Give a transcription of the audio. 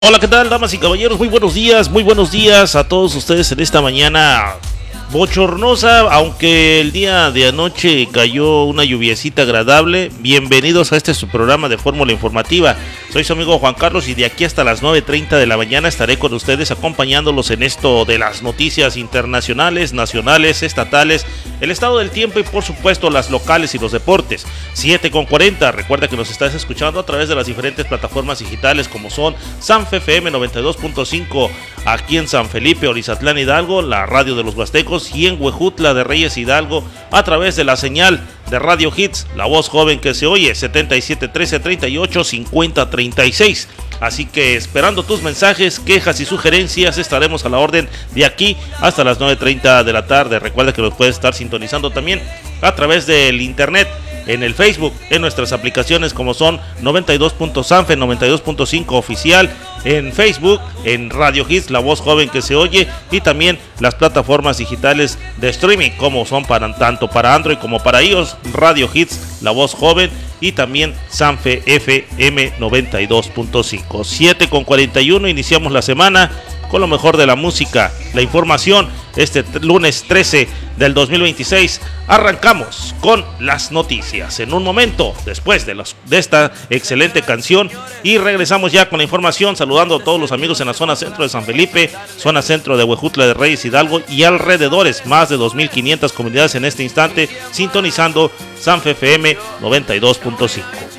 Hola, ¿qué tal, damas y caballeros? Muy buenos días a todos ustedes en esta mañana bochornosa, aunque el día de anoche cayó una lluviecita agradable. Bienvenidos a su programa de Fórmula Informativa. Soy su amigo Juan Carlos y de aquí hasta las 9:30 de la mañana estaré con ustedes acompañándolos en esto de las noticias internacionales, nacionales, estatales, el estado del tiempo y por supuesto las locales y los deportes. 7:40, recuerda que nos estás escuchando a través de las diferentes plataformas digitales como son Sanfe FM 92.5 aquí en San Felipe, Orizatlán, Hidalgo, la radio de los Huastecos, y en Huejutla de Reyes, Hidalgo, a través de la señal de Radio Hits, la voz joven que se oye, 77 13 38 50 36. Así que esperando tus mensajes, quejas y sugerencias, estaremos a la orden de aquí hasta las 9:30 de la tarde. Recuerda que nos puedes estar sintonizando también a través del internet, en el Facebook, en nuestras aplicaciones como son 92.sanfe, 92.5 oficial, en Facebook, en Radio Hits, la voz joven que se oye, y también las plataformas digitales de streaming como son tanto para Android como para iOS, Radio Hits, la voz joven, y también Sanfe FM 92.5. 7:41, iniciamos la semana con lo mejor de la música, la información, lunes 13 del 2026. Arrancamos con las noticias en un momento, después de esta excelente canción, y regresamos ya con la información, saludando a todos los amigos en la zona centro de San Felipe, zona centro de Huejutla de Reyes, Hidalgo y alrededores, más de 2.500 comunidades en este instante, sintonizando Sanfe FM 92.5.